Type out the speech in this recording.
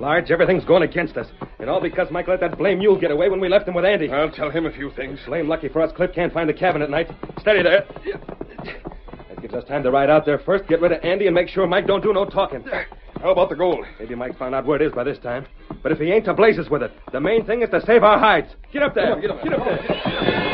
Large, everything's going against us. And all because Mike let that blame mule get away when we left him with Andy. I'll tell him a few things. Blame lucky for us, Cliff can't find the cabin at night. Steady there. That gives us time to ride out there first, get rid of Andy, and make sure Mike don't do no talking. How about the gold? Maybe Mike found out where it is by this time. But if he ain't to blazes with it, the main thing is to save our hides. Get up there. Get up there.